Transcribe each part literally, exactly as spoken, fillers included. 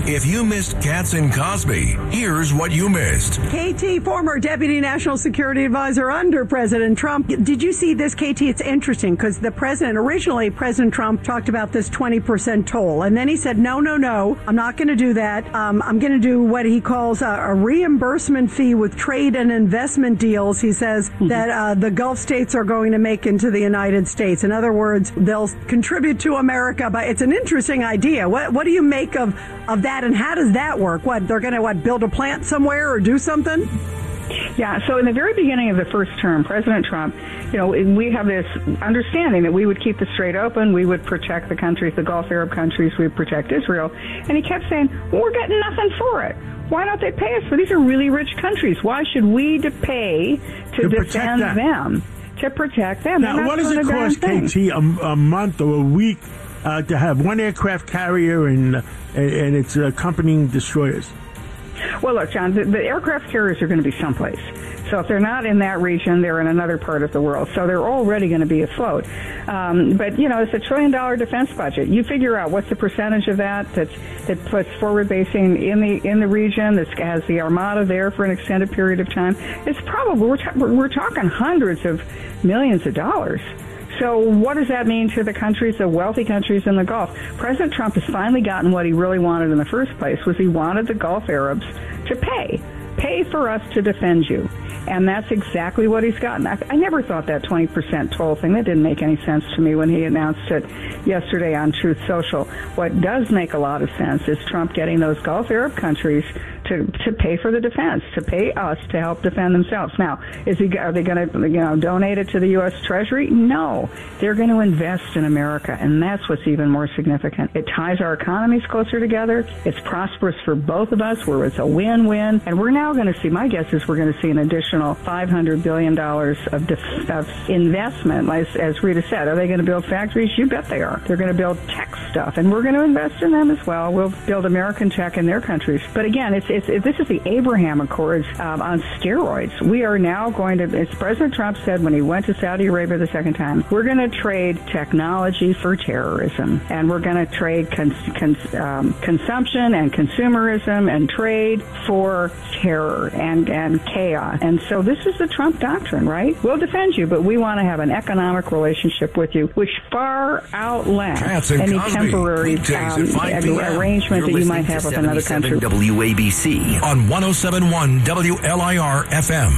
If you missed Katz and Cosby, here's what you missed. K T, former Deputy National Security Advisor under President Trump. Did you see this, K T? It's interesting because the president, originally President Trump talked about this twenty percent toll. And then he said, no, no, no, I'm not going to do that. Um, I'm going to do what he calls a, a reimbursement fee with trade and investment deals. He says mm-hmm. that uh, the Gulf states are going to make into the United States. In other words, they'll contribute to America. But it's an interesting idea. What, what do you make of, of that? And how does that work? What, they're going to what build a plant somewhere or do something? Yeah, so in the very beginning of the first term, President Trump, you know, we have this understanding that we would keep the Strait open, we would protect the countries, the Gulf Arab countries, we would protect Israel. And he kept saying, well, we're getting nothing for it. Why don't they pay us for? These are really rich countries. Why should we pay to, to defend them? To protect them. Now, what does it cost, K T, a, a month or a week uh, to have one aircraft carrier and, uh, and its accompanying destroyers? Well, look, John, the, the aircraft carriers are going to be someplace. So if they're not in that region, they're in another part of the world. So they're already going to be afloat. Um, but, you know, it's a trillion-dollar defense budget. You figure out what's the percentage of that that's, that puts forward basing in the in the region, that has the Armada there for an extended period of time. It's probably, we're, ta- we're talking hundreds of millions of dollars. So what does that mean to the countries, the wealthy countries in the Gulf? President Trump has finally gotten what he really wanted in the first place, was he wanted the Gulf Arabs to pay. Pay for us to defend you. And that's exactly what he's gotten. I, I never thought that twenty percent toll thing, that didn't make any sense to me when he announced it yesterday on Truth Social. What does make a lot of sense is Trump getting those Gulf Arab countries to, to pay for the defense, to pay us to help defend themselves. Now, is he, are they going to, you know, donate it to the U S Treasury? No. They're going to invest in America, and that's what's even more significant. It ties our economies closer together. It's prosperous for both of us, where it's a win-win. And we're now going to see, my guess is we're going to see an additional five hundred billion dollars of, def- of investment. As, as Rita said, are they going to build factories? You bet they are. They're going to build tech stuff, and we're going to invest in them as well. We'll build American tech in their countries. But again, it's It's, it, this is the Abraham Accords um, on steroids. We are now going to, as President Trump said when he went to Saudi Arabia the second time, we're going to trade technology for terrorism, and we're going to trade cons, cons, um, consumption and consumerism and trade for terror and, and chaos. And so this is the Trump doctrine, right? We'll defend you, but we want to have an economic relationship with you, which far outlasts any Cosby. temporary um, arrangement that you might have with another country. W A B C on one oh seven point one W L I R F M.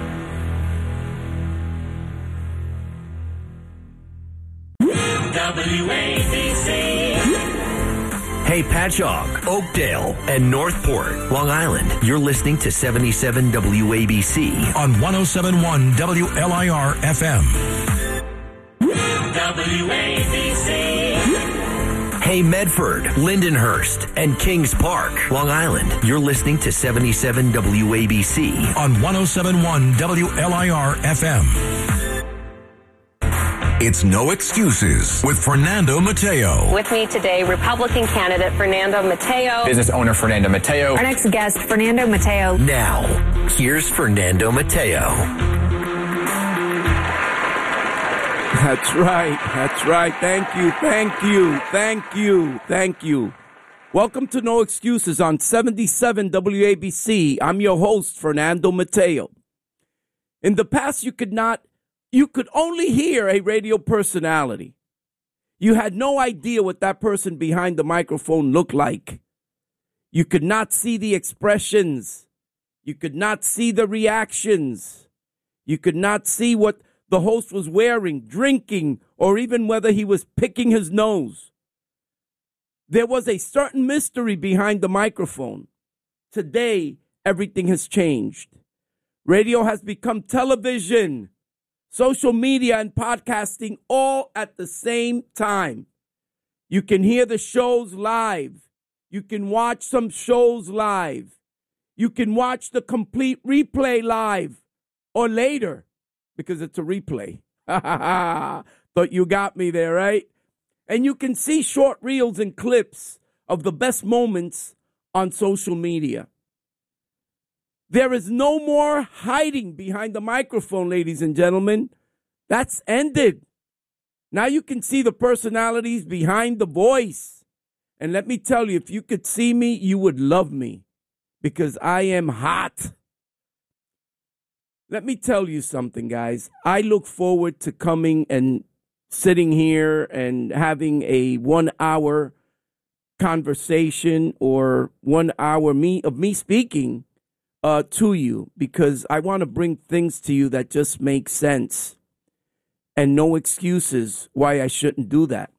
W A B C. Hey, Patchogue, Oakdale, and Northport, Long Island. You're listening to seventy-seven W A B C on one oh seven point one W L I R F M. W A B C. Hey, Medford, Lindenhurst, and Kings Park, Long Island. You're listening to seventy-seven W A B C on one oh seven point one W L I R F M. It's No Excuses with Fernando Mateo. With me today, Republican candidate Fernando Mateo. Business owner Fernando Mateo. Our next guest, Fernando Mateo. Now, here's Fernando Mateo. That's right. That's right. Thank you. Thank you. Thank you. Thank you. Welcome to No Excuses on seventy-seven W A B C. I'm your host, Fernando Mateo. In the past, you could not, you could only hear a radio personality. You had no idea what that person behind the microphone looked like. You could not see the expressions. You could not see the reactions. You could not see what the host was wearing, drinking, or even whether he was picking his nose. There was a certain mystery behind the microphone. Today, everything has changed. Radio has become television, social media, and podcasting all at the same time. You can hear the shows live. You can watch some shows live. You can watch the complete replay live or later, because it's a replay. Thought you got me there, right? And you can see short reels and clips of the best moments on social media. There is no more hiding behind the microphone, ladies and gentlemen. That's ended. Now you can see the personalities behind the voice. And let me tell you, if you could see me, you would love me because I am hot. Let me tell you something, guys. I look forward to coming and sitting here and having a one-hour conversation or one hour me of me speaking uh, to you because I want to bring things to you that just make sense and no excuses why I shouldn't do that.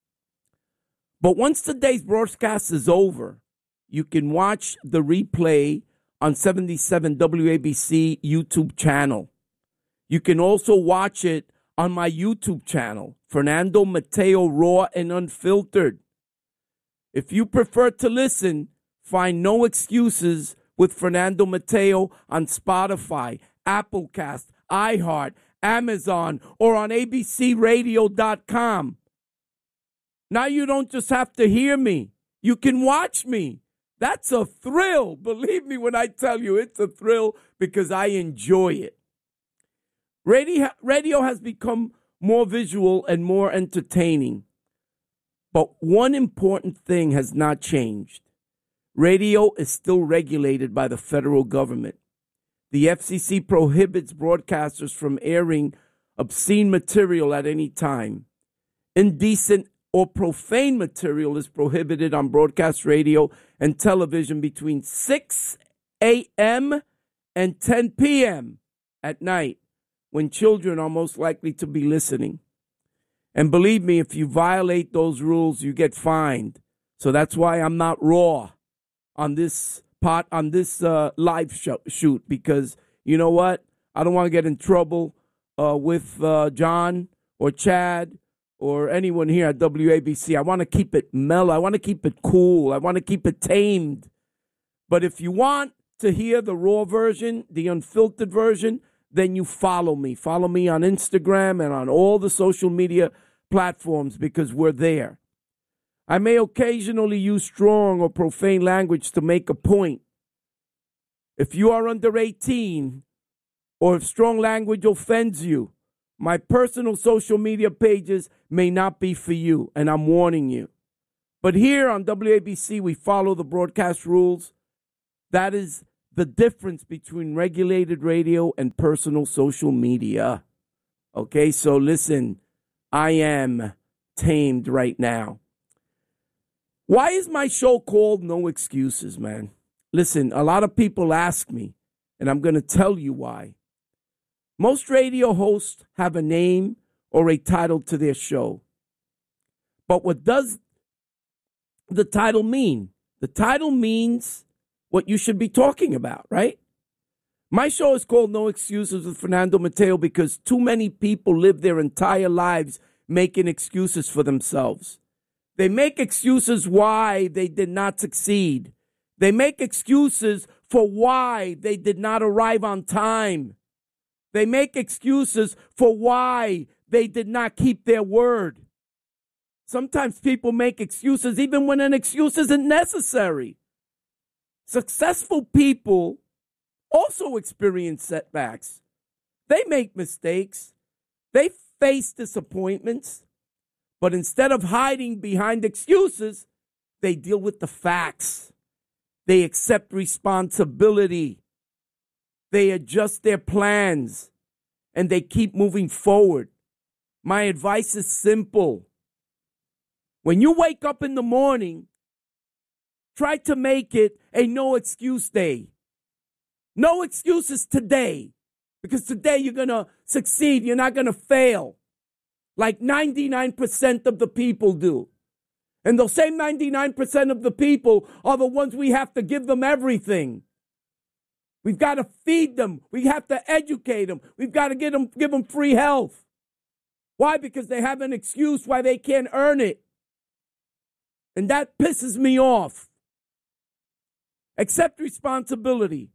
But once today's broadcast is over, you can watch the replay on seventy-seven W A B C YouTube channel. You can also watch it on my YouTube channel, Fernando Mateo Raw and Unfiltered. If you prefer to listen, find No Excuses with Fernando Mateo on Spotify, Applecast, iHeart, Amazon, or on A B C radio dot com. Now you don't just have to hear me. You can watch me. That's a thrill. Believe me when I tell you it's a thrill because I enjoy it. Radio, radio has become more visual and more entertaining. But one important thing has not changed. Radio is still regulated by the federal government. The F C C prohibits broadcasters from airing obscene material at any time. Indecent or profane material is prohibited on broadcast radio and television between six a.m. and ten p.m. at night, when children are most likely to be listening. And believe me, if you violate those rules, you get fined. So that's why I'm not raw on this pot on this uh, live show, shoot, because you know what? I don't want to get in trouble uh, with uh, John or Chad or anyone here at W A B C. I want to keep it mellow. I want to keep it cool. I want to keep it tamed. But if you want to hear the raw version, the unfiltered version, then you follow me. Follow me on Instagram and on all the social media platforms because we're there. I may occasionally use strong or profane language to make a point. If you are under eighteen or if strong language offends you, my personal social media pages may not be for you, and I'm warning you. But here on W A B C, we follow the broadcast rules. That is the difference between regulated radio and personal social media. Okay, so listen, I am tamed right now. Why is my show called No Excuses, man? Listen, a lot of people ask me, and I'm going to tell you why. Most radio hosts have a name or a title to their show. But what does the title mean? The title means what you should be talking about, right? My show is called No Excuses with Fernando Mateo because too many people live their entire lives making excuses for themselves. They make excuses why they did not succeed. They make excuses for why they did not arrive on time. They make excuses for why they did not keep their word. Sometimes people make excuses even when an excuse isn't necessary. Successful people also experience setbacks. They make mistakes. They face disappointments. But instead of hiding behind excuses, they deal with the facts. They accept responsibility. They adjust their plans. And they keep moving forward. My advice is simple. When you wake up in the morning, try to make it a no excuse day. No excuses today. Because today you're going to succeed. You're not going to fail. Like ninety-nine percent of the people do. And those same ninety-nine percent of the people are the ones we have to give them everything. We've got to feed them. We have to educate them. We've got to get them, give them free health. Why? Because they have an excuse why they can't earn it. And that pisses me off. Accept responsibility.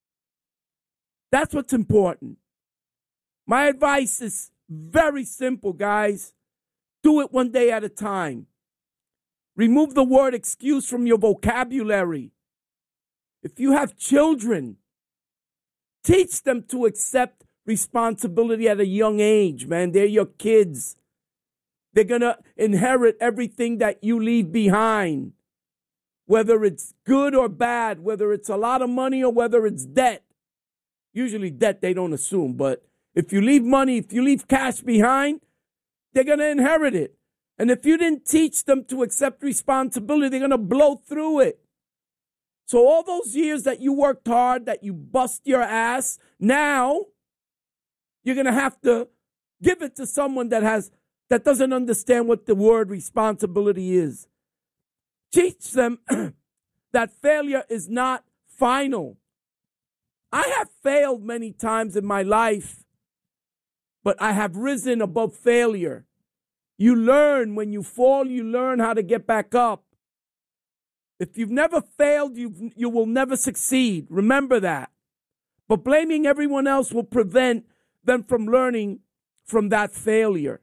That's what's important. My advice is very simple, guys. Do it one day at a time. Remove the word excuse from your vocabulary. If you have children, teach them to accept responsibility at a young age, man. They're your kids. They're going to inherit everything that you leave behind, whether it's good or bad, whether it's a lot of money or whether it's debt. Usually debt they don't assume, but if you leave money, if you leave cash behind, they're going to inherit it. And if you didn't teach them to accept responsibility, they're going to blow through it. So all those years that you worked hard, that you bust your ass, now you're going to have to give it to someone that has that doesn't understand what the word responsibility is. Teach them that failure is not final. I have failed many times in my life, but I have risen above failure. You learn when you fall, you learn how to get back up. If you've never failed, you you will never succeed. Remember that. But blaming everyone else will prevent them from learning from that failure.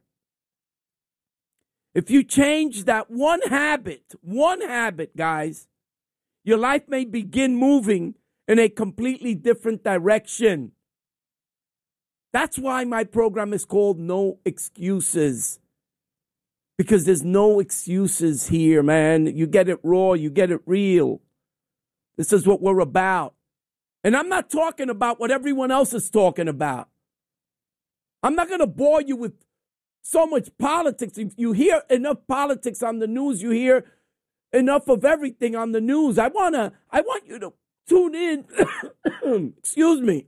If you change that one habit, one habit, guys, your life may begin moving in a completely different direction. That's why my program is called No Excuses. Because there's no excuses here, man. You get it raw, you get it real. This is what we're about. And I'm not talking about what everyone else is talking about. I'm not going to bore you with so much politics. If you hear enough politics on the news, you hear enough of everything on the news. I want to, I want you to tune in. Excuse me.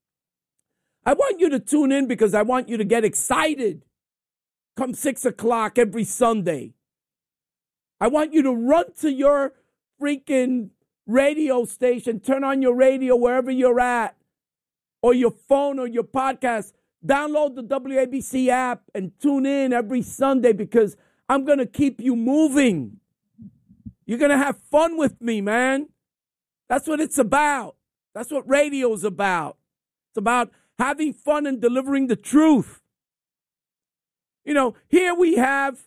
I want you to tune in because I want you to get excited come six o'clock every Sunday. I want you to run to your freaking radio station, turn on your radio wherever you're at, or your phone or your podcast. Download the W A B C app and tune in every Sunday because I'm going to keep you moving. You're going to have fun with me, man. That's what it's about. That's what radio is about. It's about having fun and delivering the truth. You know, here we have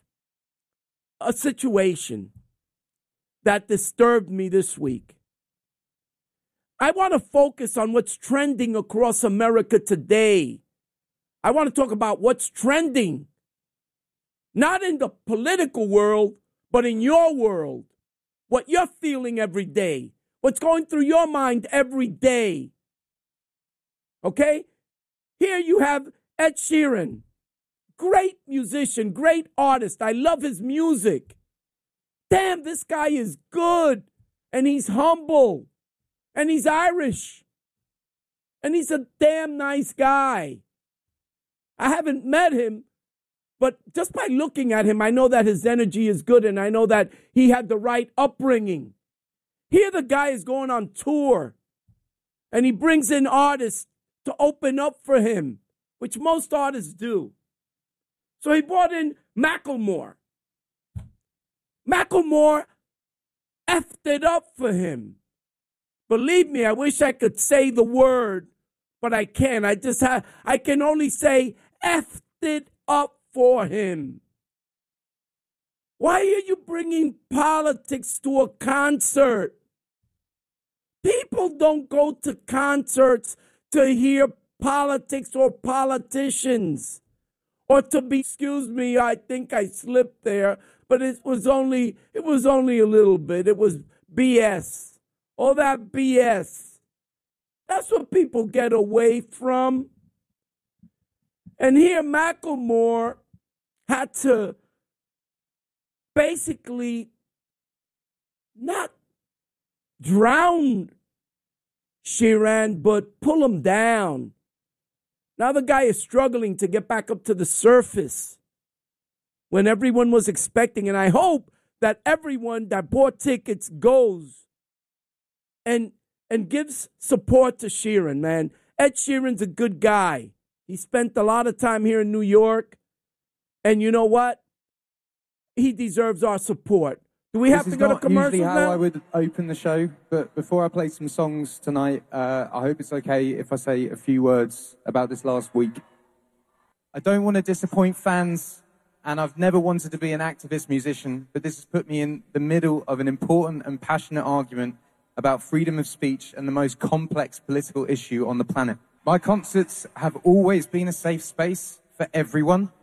a situation that disturbed me this week. I want to focus on what's trending across America today. I want to talk about what's trending, not in the political world, but in your world, what you're feeling every day, what's going through your mind every day. Okay? Here you have Ed Sheeran, great musician, great artist. I love his music. Damn, this guy is good, and he's humble, and he's Irish, and he's a damn nice guy. I haven't met him, but just by looking at him, I know that his energy is good, and I know that he had the right upbringing. Here the guy is going on tour, and he brings in artists to open up for him, which most artists do. So he brought in Macklemore. Macklemore effed it up for him. Believe me, I wish I could say the word, but I can't. I just have, I can only say effed it up for him. Why are you bringing politics to a concert? People don't go to concerts to hear politics or politicians or to be, excuse me, I think I slipped there, but it was only, it was only a little bit. It was B S. All that B S. That's what people get away from. And here Macklemore had to basically not drown Sheeran, but pull him down. Now the guy is struggling to get back up to the surface when everyone was expecting. And I hope that everyone that bought tickets goes and and gives support to Sheeran, man. Ed Sheeran's a good guy. He spent a lot of time here in New York. And you know what? He deserves our support. Do we have to go to commercial now? This is not usually how I would open the show, but before I play some songs tonight, uh, I hope it's okay if I say a few words about this last week. I don't want to disappoint fans, and I've never wanted to be an activist musician, but this has put me in the middle of an important and passionate argument about freedom of speech and the most complex political issue on the planet. My concerts have always been a safe space for everyone,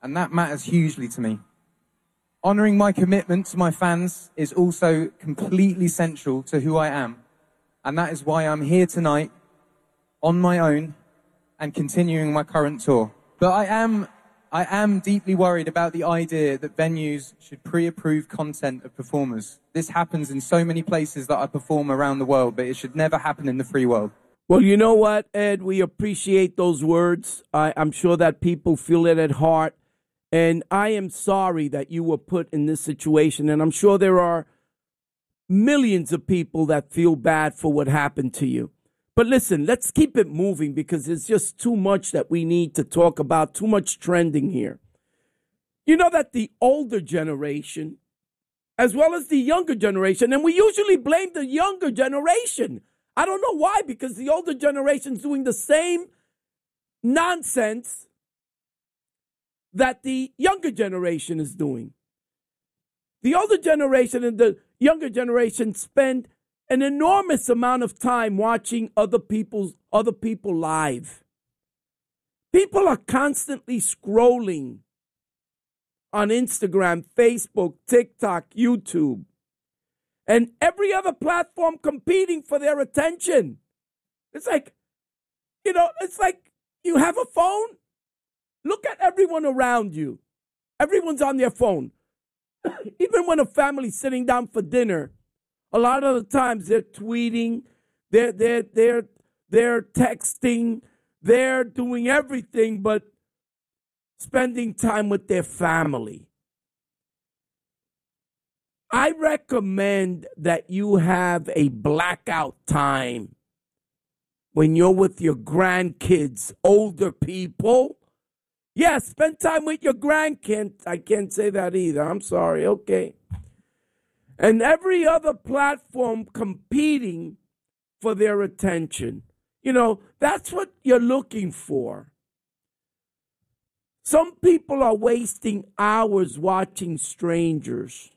and that matters hugely to me. Honoring my commitment to my fans is also completely central to who I am, and that is why I'm here tonight on my own and continuing my current tour. But I am I am deeply worried about the idea that venues should pre-approve content of performers. This happens in so many places that I perform around the world, but it should never happen in the free world. Well, you know what, Ed? We appreciate those words. I, I'm sure that people feel it at heart. And I am sorry that you were put in this situation. And I'm sure there are millions of people that feel bad for what happened to you. But listen, let's keep it moving because there's just too much that we need to talk about, too much trending here. You know that the older generation, as well as the younger generation, and we usually blame the younger generation. I don't know why, because the older generation's doing the same nonsense that the younger generation is doing. The older generation and the younger generation spend an enormous amount of time watching other people's other people live. People are constantly scrolling on Instagram, Facebook, TikTok, YouTube, and every other platform competing for their attention. It's like, you know, it's like you have a phone. Look at everyone around you. Everyone's on their phone. Even when a family's sitting down for dinner, a lot of the times they're tweeting, they're they're they're they're texting, they're doing everything but spending time with their family. I recommend that you have a blackout time when you're with your grandkids, older people. Yes, yeah, spend time with your grandkids. I can't say that either. I'm sorry. Okay. And every other platform competing for their attention. You know, that's what you're looking for. Some people are wasting hours watching strangers.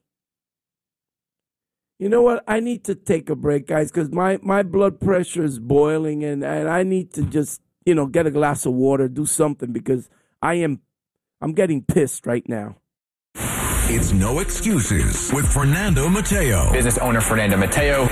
You know what? I need to take a break, guys, because my, my blood pressure is boiling, and, and I need to just, you know, get a glass of water, do something, because I am, I'm getting pissed right now. It's No Excuses with Fernando Mateo. Business owner Fernando Mateo.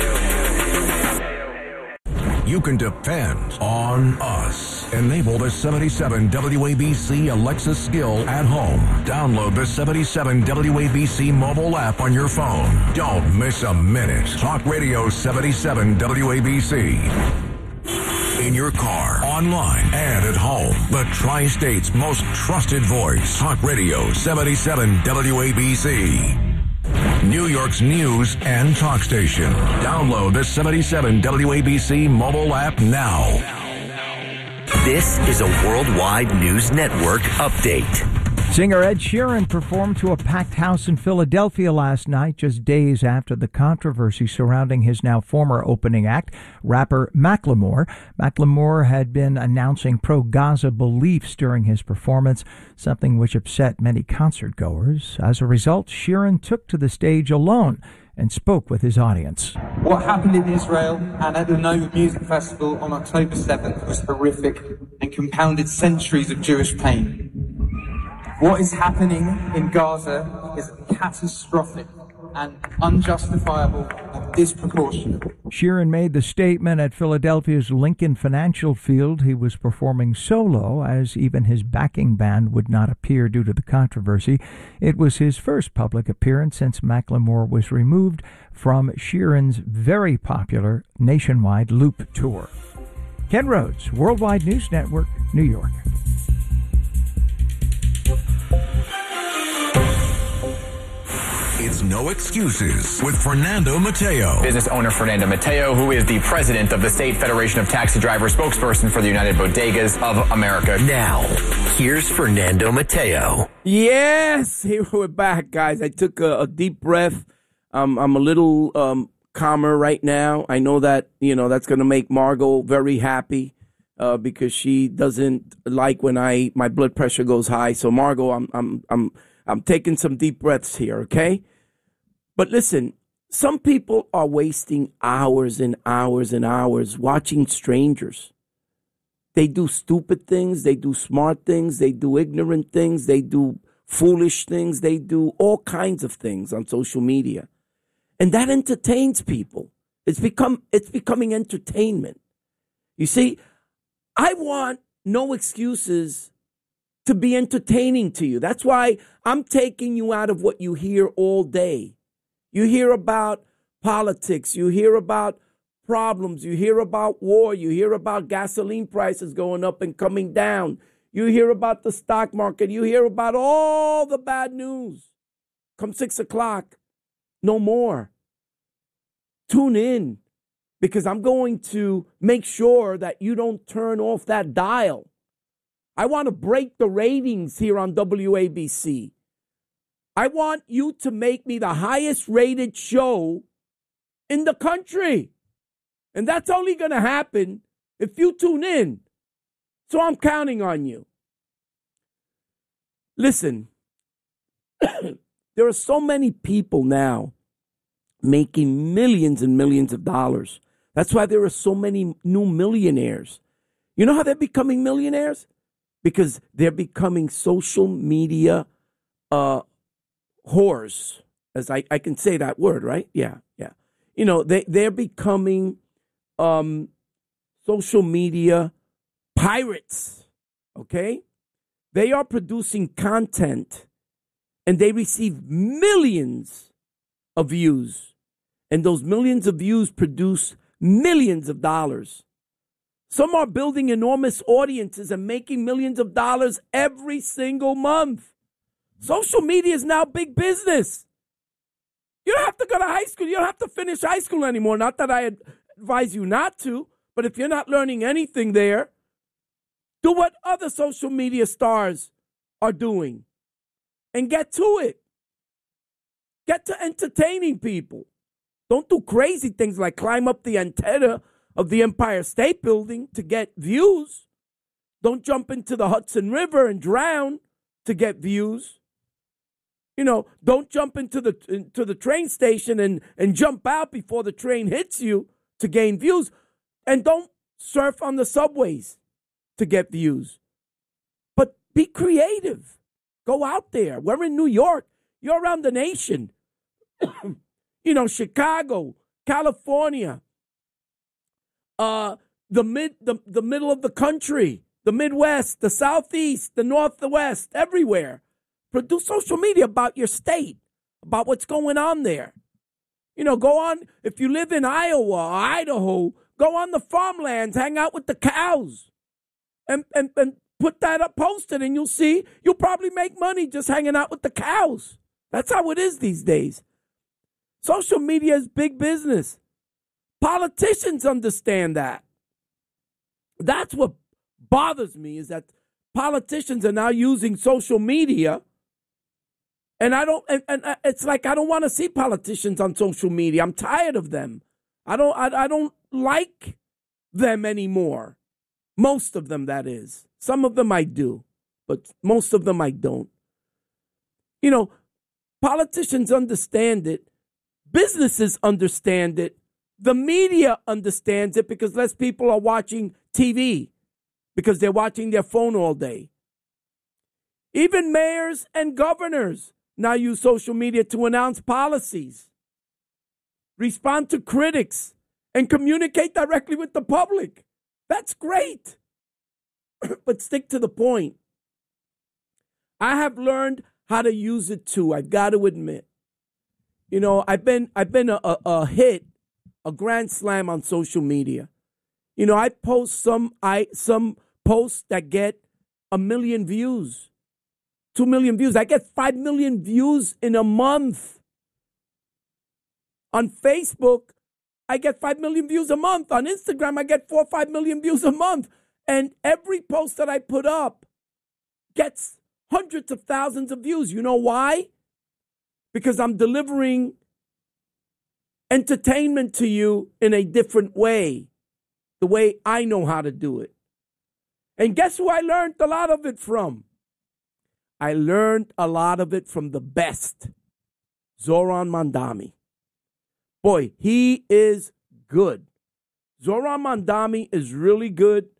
You can depend on us. Enable the seventy-seven W A B C Alexa skill at home. Download the seventy-seven W A B C mobile app on your phone. Don't miss a minute. Talk Radio seventy-seven W A B C. In your car, online, and at home. The Tri-State's most trusted voice. Talk Radio seventy-seven W A B C. New York's news and talk station. Download the seventy-seven W A B C mobile app now. This is a worldwide news network update. Singer Ed Sheeran performed to a packed house in Philadelphia last night, just days after the controversy surrounding his now former opening act, rapper Macklemore. Macklemore had been announcing pro-Gaza beliefs during his performance, something which upset many concert-goers. As a result, Sheeran took to the stage alone and spoke with his audience. What happened in Israel and at the Nova Music Festival on October seventh was horrific and compounded centuries of Jewish pain. What is happening in Gaza is catastrophic and unjustifiable and disproportionate. Sheeran made the statement at Philadelphia's Lincoln Financial Field. He was performing solo, as even his backing band would not appear due to the controversy. It was his first public appearance since Macklemore was removed from Sheeran's very popular nationwide Loop tour. Ken Rhodes, Worldwide News Network, New York. It's No Excuses with Fernando Mateo. Business owner Fernando Mateo, who is the president of the State Federation of Taxi Drivers, spokesperson for the United Bodegas of America. Now, here's Fernando Mateo. Yes, here we're back, guys. I took a, a deep breath. Um, I'm a little um, calmer right now. I know that, you know, that's going to make Margot very happy uh, because she doesn't like when I my blood pressure goes high. So, Margot, I'm I'm I'm I'm taking some deep breaths here, okay? But listen, some people are wasting hours and hours and hours watching strangers. They do stupid things. They do smart things. They do ignorant things. They do foolish things. They do all kinds of things on social media. And that entertains people. It's become, it's becoming entertainment. You see, I want No Excuses to be entertaining to you. That's why I'm taking you out of what you hear all day. You hear about politics. You hear about problems. You hear about war. You hear about gasoline prices going up and coming down. You hear about the stock market. You hear about all the bad news. Come six o'clock, no more. Tune in, because I'm going to make sure that you don't turn off that dial. I want to break the ratings here on W A B C. I want you to make me the highest rated show in the country. And that's only going to happen if you tune in. So I'm counting on you. Listen, there are so many people now making millions and millions of dollars. That's why there are so many new millionaires. You know how they're becoming millionaires? Because they're becoming social media uh, whores. As I, I can say that word, right? Yeah, yeah. You know, they, they're becoming um, social media pirates, okay? They are producing content, and they receive millions of views. And those millions of views produce millions of dollars. Some are building enormous audiences and making millions of dollars every single month. Social media is now big business. You don't have to go to high school. You don't have to finish high school anymore. Not that I advise you not to, but if you're not learning anything there, do what other social media stars are doing and get to it. Get to entertaining people. Don't do crazy things like climb up the antenna of the Empire State Building to get views. Don't jump into the Hudson River and drown to get views. You know, don't jump into the into the train station and, and jump out before the train hits you to gain views. And don't surf on the subways to get views. But be creative. Go out there. We're in New York. You're around the nation. You know, Chicago, California, uh, the mid, the, the middle of the country, the Midwest, the Southeast, the North, the West, everywhere. Produce social media about your state, about what's going on there. You know, go on, if you live in Iowa or Idaho, go on the farmlands, hang out with the cows, and, and, and put that up, post it, and you'll see, you'll probably make money just hanging out with the cows. That's how it is these days. Social media is big business. Politicians understand that. That's what bothers me, is that politicians are now using social media. And I don't, and, and it's like I don't want to see politicians on social media. I'm tired of them. I don't, I, I don't like them anymore. Most of them, that is. Some of them I do, but most of them I don't. You know, politicians understand it. Businesses understand it. The media understands it because less people are watching T V because they're watching their phone all day. Even mayors and governors now use social media to announce policies, respond to critics, and communicate directly with the public. That's great. But stick to the point. I have learned how to use it too, I've got to admit. You know, I've been I've been a, a, a hit, a grand slam on social media. You know, I post some I some posts that get a million views, two million views. I get five million views in a month. On Facebook, I get five million views a month. On Instagram, I get four or five million views a month. And every post that I put up gets hundreds of thousands of views. You know why? Because I'm delivering entertainment to you in a different way, the way I know how to do it. And guess who I learned a lot of it from? I learned a lot of it from the best, Zohran Mamdani. Boy, he is good. Zohran Mamdani is really good.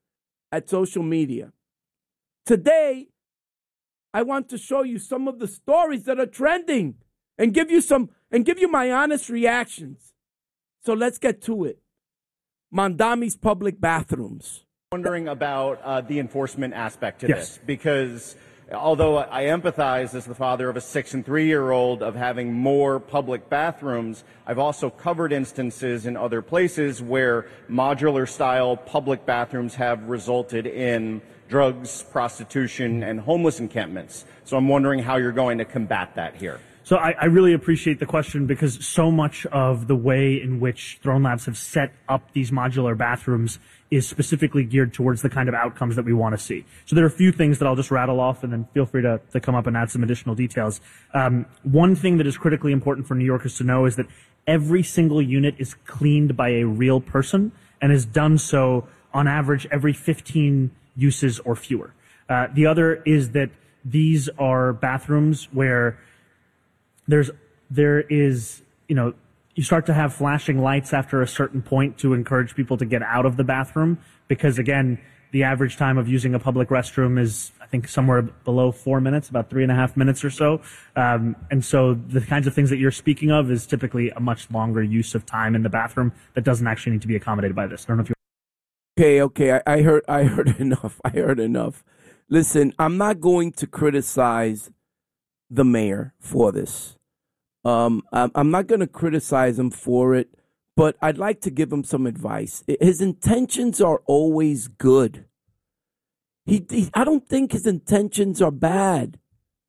at social media. Today, I want to show you some of the stories that are trending and give you some and give you my honest reactions. So let's get to it. Mondami's public bathrooms. Wondering about uh, the enforcement aspect to yes. this, because although I empathize as the father of a six and three-year-old of having more public bathrooms, I've also covered instances in other places where modular-style public bathrooms have resulted in drugs, prostitution, and homeless encampments. So I'm wondering how you're going to combat that here. So I, I really appreciate the question, because so much of the way in which Throne Labs have set up these modular bathrooms is specifically geared towards the kind of outcomes that we want to see. So there are a few things that I'll just rattle off, and then feel free to, to come up and add some additional details. Um, one thing that is critically important for New Yorkers to know is that every single unit is cleaned by a real person and is done so on average every fifteen uses or fewer. Uh, the other is that these are bathrooms where there's there is, you know, you start to have flashing lights after a certain point to encourage people to get out of the bathroom, because, again, the average time of using a public restroom is, I think, somewhere below four minutes, about three and a half minutes or so. Um, and so the kinds of things that you're speaking of is typically a much longer use of time in the bathroom that doesn't actually need to be accommodated by this. I don't know if you. Okay, okay, I, I heard, I heard enough. I heard enough. Listen, I'm not going to criticize the mayor for this. Um, I'm not going to criticize him for it, but I'd like to give him some advice. His intentions are always good. He, he, I don't think his intentions are bad,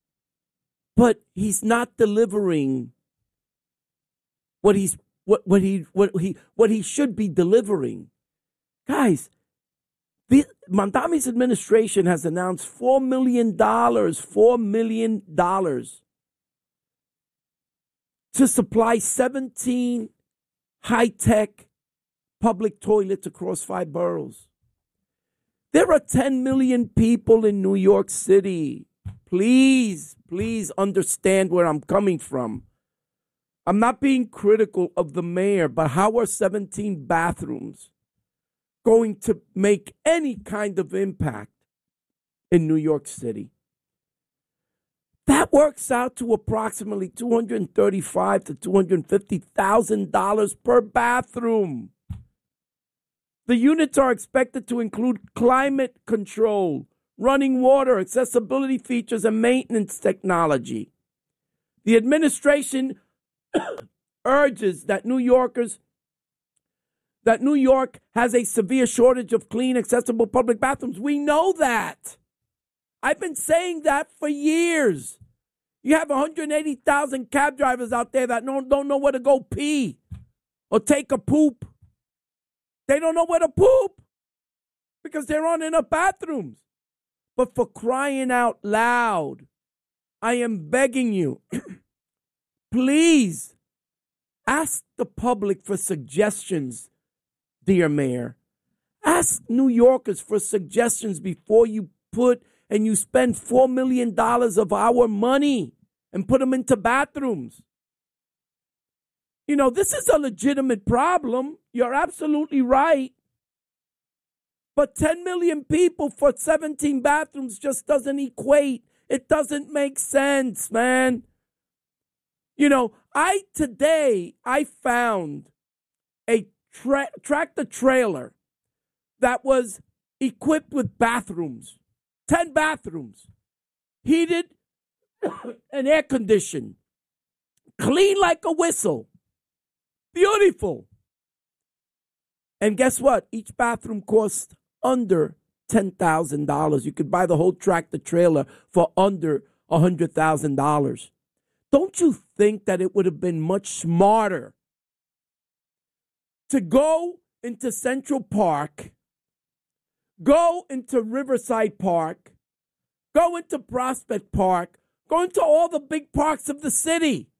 but he's not delivering what he's what what he what he what he should be delivering. Guys, the Mondami's administration has announced four million dollars, four million dollars to supply seventeen high-tech public toilets across five boroughs. There are ten million people in New York City. Please, please understand where I'm coming from. I'm not being critical of the mayor, but how are seventeen bathrooms going to make any kind of impact in New York City? That works out to approximately two hundred thirty-five thousand to two hundred fifty thousand dollars per bathroom. The units are expected to include climate control, running water, accessibility features, and maintenance technology. The administration urges that New Yorkers that New York has a severe shortage of clean, accessible public bathrooms. We know that. I've been saying that for years. You have one hundred eighty thousand cab drivers out there that don't, don't know where to go pee or take a poop. They don't know where to poop because there aren't enough bathrooms. But for crying out loud, I am begging you, please ask the public for suggestions, dear Mayor. Ask New Yorkers for suggestions before you put and you spend four million dollars of our money and put them into bathrooms. You know, this is a legitimate problem. You're absolutely right. But ten million people for seventeen bathrooms just doesn't equate. It doesn't make sense, man. You know, I today, I found a tra- tractor trailer that was equipped with bathrooms. ten bathrooms, heated and air conditioned, clean like a whistle, beautiful. And guess what? Each bathroom costs under ten thousand dollars. You could buy the whole tractor trailer for under one hundred thousand dollars. Don't you think that it would have been much smarter to go into Central Park, go into Riverside Park, go into Prospect Park, go into all the big parks of the city,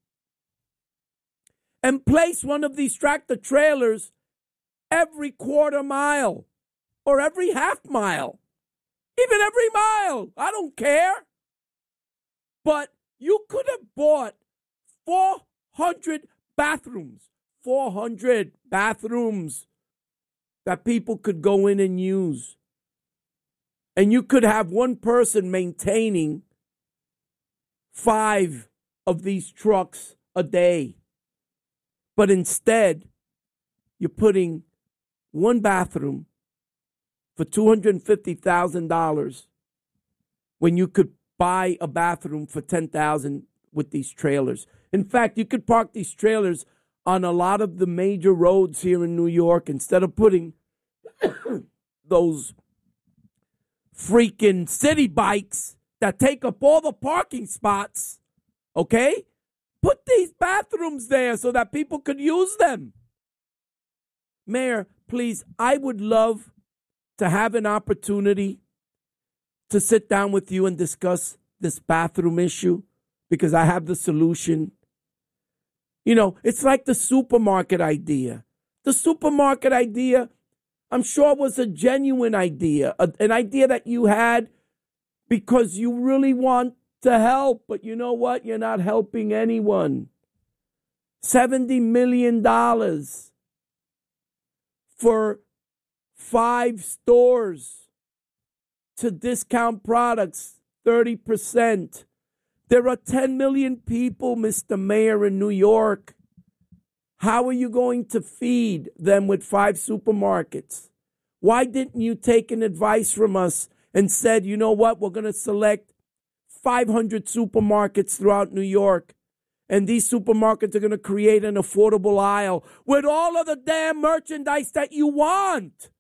and place one of these tractor trailers every quarter mile or every half mile, even every mile? I don't care. But you could have bought four hundred bathrooms, four hundred bathrooms that people could go in and use. And you could have one person maintaining five of these trucks a day. But instead, you're putting one bathroom for two hundred fifty thousand dollars when you could buy a bathroom for ten thousand dollars with these trailers. In fact, you could park these trailers on a lot of the major roads here in New York instead of putting those freaking city bikes that take up all the parking spots, okay? Put these bathrooms there so that people could use them. Mayor, please, I would love to have an opportunity to sit down with you and discuss this bathroom issue because I have the solution. You know, it's like the supermarket idea. The supermarket idea, I'm sure, was a genuine idea, a, an idea that you had because you really want to help, but you know what? You're not helping anyone. seventy million dollars for five stores to discount products, thirty percent. There are ten million people, Mister Mayor, in New York. How are you going to feed them with five supermarkets? Why didn't you take an advice from us and said, you know what, we're going to select five hundred supermarkets throughout New York, and these supermarkets are going to create an affordable aisle with all of the damn merchandise that you want?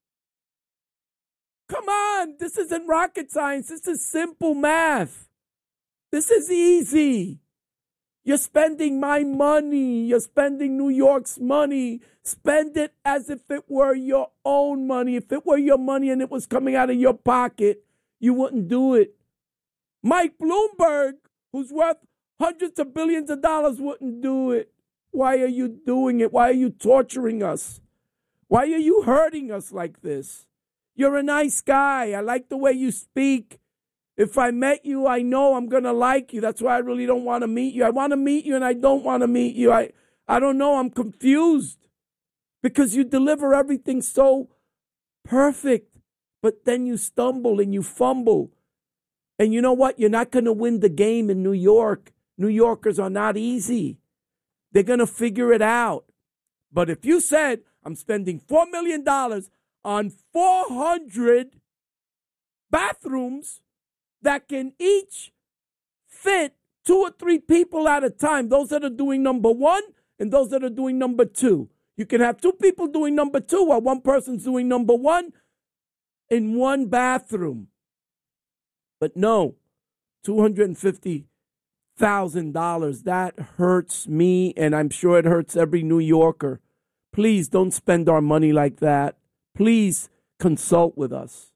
Come on, this isn't rocket science. This is simple math. This is easy. You're spending my money. You're spending New York's money. Spend it as if it were your own money. If it were your money and it was coming out of your pocket, you wouldn't do it. Mike Bloomberg, who's worth hundreds of billions of dollars, wouldn't do it. Why are you doing it? Why are you torturing us? Why are you hurting us like this? You're a nice guy. I like the way you speak. If I met you, I know I'm going to like you. That's why I really don't want to meet you. I want to meet you and I don't want to meet you. I, I don't know. I'm confused because you deliver everything so perfect, but then you stumble and you fumble. And you know what? You're not going to win the game in New York. New Yorkers are not easy. They're going to figure it out. But if you said, I'm spending four million dollars on four hundred bathrooms that can each fit two or three people at a time, those that are doing number one and those that are doing number two. You can have two people doing number two while one person's doing number one in one bathroom. But no, two hundred fifty thousand dollars, that hurts me, and I'm sure it hurts every New Yorker. Please don't spend our money like that. Please consult with us.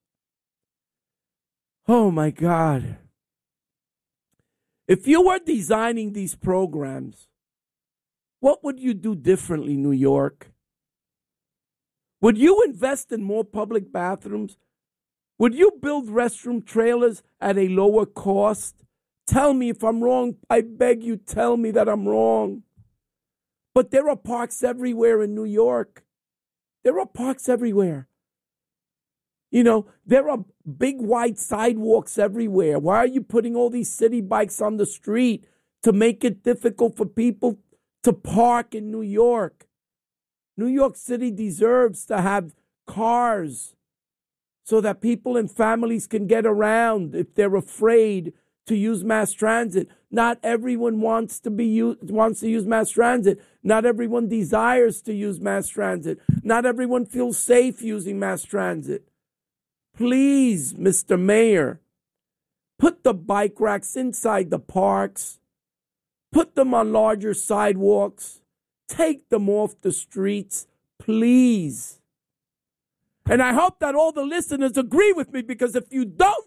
Oh, my God. If you were designing these programs, what would you do differently, New York? Would you invest in more public bathrooms? Would you build restroom trailers at a lower cost? Tell me if I'm wrong. I beg you, tell me that I'm wrong. But there are parks everywhere in New York. There are parks everywhere. You know, there are big wide sidewalks everywhere. Why are you putting all these city bikes on the street to make it difficult for people to park in New York? New York City deserves to have cars so that people and families can get around if they're afraid to use mass transit. Not everyone wants to be wants to use mass transit. Not everyone desires to use mass transit. Not everyone feels safe using mass transit. Please, Mister Mayor, put the bike racks inside the parks. Put them on larger sidewalks. Take them off the streets, please. And I hope that all the listeners agree with me, because if you don't,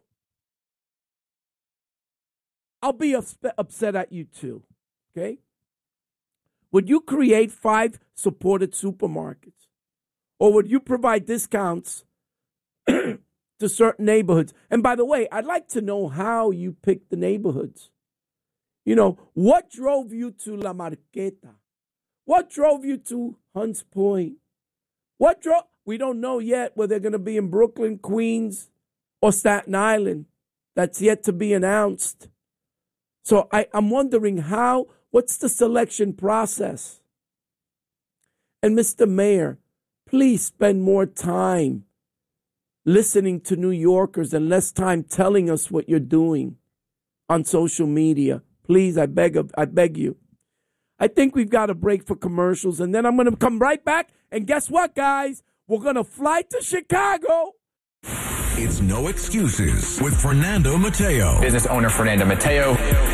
I'll be upset at you too, okay? Would you create five supported supermarkets? Or would you provide discounts to certain neighborhoods? And by the way, I'd like to know how you picked the neighborhoods. You know, what drove you to La Marqueta? What drove you to Hunts Point? What drove... We don't know yet whether they're going to be in Brooklyn, Queens, or Staten Island that's yet to be announced. So I, I'm wondering how, what's the selection process? And Mister Mayor, please spend more time listening to New Yorkers and less time telling us what you're doing on social media. Please, I beg of, I beg you. I think we've got a break for commercials, and then I'm going to come right back. And guess what, guys? We're going to fly to Chicago. It's No Excuses with Fernando Mateo. Business owner Fernando Mateo.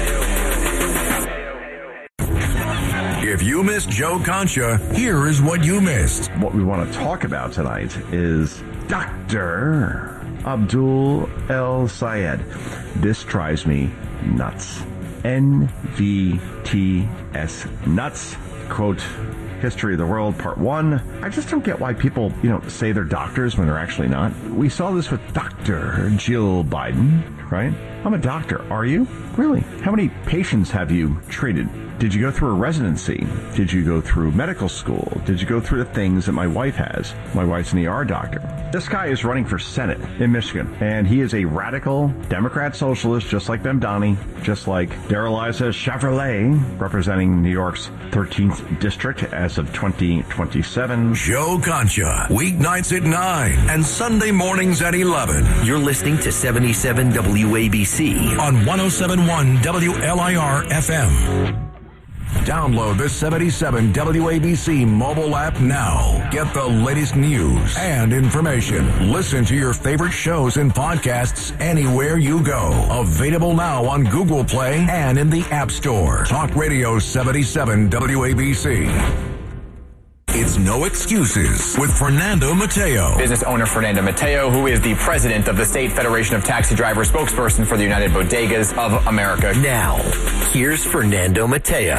If you missed Joe Concha, here is what you missed. What we want to talk about tonight is Doctor Abdul El Sayed. This drives me nuts. N V T S nuts. Quote, History of the World, Part one. I just don't get why people, you know, say they're doctors when they're actually not. We saw this with Doctor Jill Biden, right? I'm a doctor. Are you? Really? How many patients have you treated? Did you go through a residency? Did you go through medical school? Did you go through the things that my wife has? My wife's an E R doctor. This guy is running for Senate in Michigan, and he is a radical Democrat socialist, just like Bemdani, just like Darrell Issa Chevrolet, representing New York's thirteenth district as of twenty twenty-seven. Joe Concha, weeknights at nine and Sunday mornings at eleven. You're listening to seventy-seven W A B C on one oh seven point one W L I R F M. Download the seventy-seven W A B C mobile app now. Get the latest news and information. Listen to your favorite shows and podcasts anywhere you go. Available now on Google Play and in the App Store. Talk Radio seventy-seven W A B C. It's No Excuses with Fernando Mateo. Business owner Fernando Mateo, who is the president of the State Federation of Taxi Drivers, spokesperson for the United Bodegas of America. Now, here's Fernando Mateo.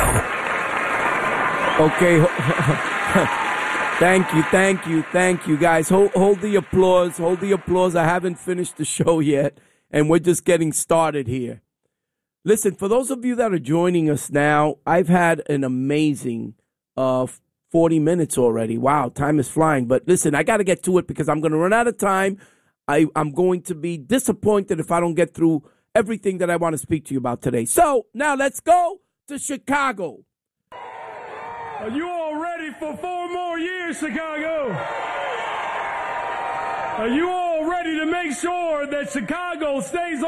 Okay. Thank you, thank you, thank you, guys. Hold, hold the applause. Hold the applause. I haven't finished the show yet, and we're just getting started here. Listen, for those of you that are joining us now, I've had an amazing uh forty minutes already. Wow, time is flying. But listen, I got to get to it because I'm going to run out of time. I, I'm going to be disappointed if I don't get through everything that I want to speak to you about today. So now let's go to Chicago. Are you all ready for four more years, Chicago? Are you all ready to make sure that Chicago stays